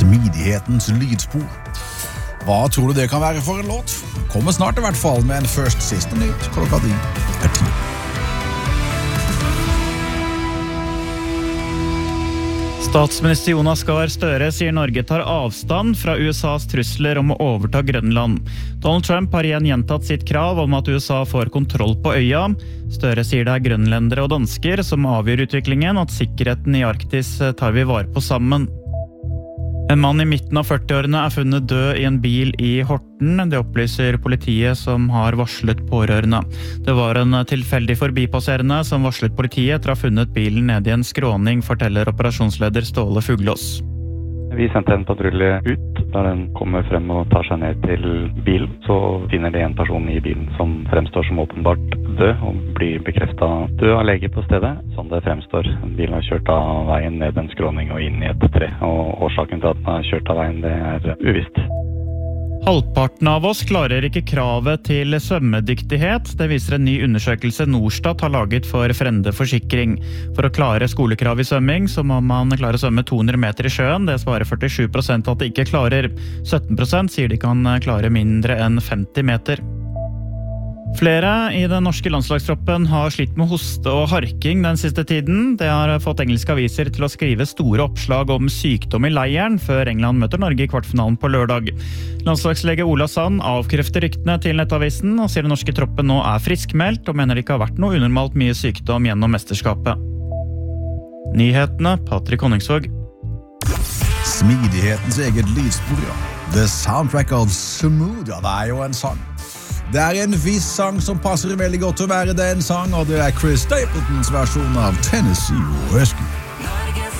Smidighetens lydspor. Hva tror du det kan være for en låt? Kommer snart I hvert fall med en Først Siste Nytt klokka 10. Statsminister Jonas Gahr Støre sier Norge tar avstand fra USAs trusler om å overta Grønland. Donald Trump har igjen gjentatt sitt krav om at USA får kontroll på øya. Støre sier det grønlendere og dansker som avgjør utviklingen, at sikkerheten I Arktis tar vi vare på sammen. En mann I midten av 40-årene funnet død I en bil I Horten. Det opplyser politiet som har varslet pårørende. Det var en tilfeldig forbipasserende som varslet politiet etter å ha funnet bilen nede I en skråning, forteller operasjonsleder Ståle Fuglås. Vi sendte en patrulje ut. Da den kommer frem og tar seg ned til bilen, så finner de en person I bilen som fremstår som åpenbart død, og blir bekreftet død av lege på stedet. Som det fremstår, bilen har kjørt av veien ned en skråning og inn I et tre, og årsaken til at den har kjørt av veien, det uvisst. Halvparten av oss klarer ikke kravet til svømmedyktighet. Det viser en ny undersøkelse Norstat har laget for Frende Forsikring. For å klare skolekrav I svømming, så må man klare å svømme 200 meter I sjøen. Det svarer 47% at de ikke klarer. 17% sier de kan klare mindre enn 50 meter. Flere I den norske landslagstroppen har slitt med hoste og harking den siste tiden. Det har fått engelske aviser til å skrive store oppslag om sykdom I leiren før England møter Norge I kvartfinalen på lørdag. Landslagslege Ola Sand avkrefter ryktene til nettavisen og sier den norske troppen nå friskmeldt og mener det ikke har vært noe unormalt mye sykdom gjennom mesterskapet. Nyhetene, Patrick Honningsvåg. Smidighetens eget lydspor, ja. The soundtrack of Smooth, ja, det jo en sang. Det en viss sang som passer veldig godt å være den sang, og det Chris Stapletons versjon av Tennessee Whiskey.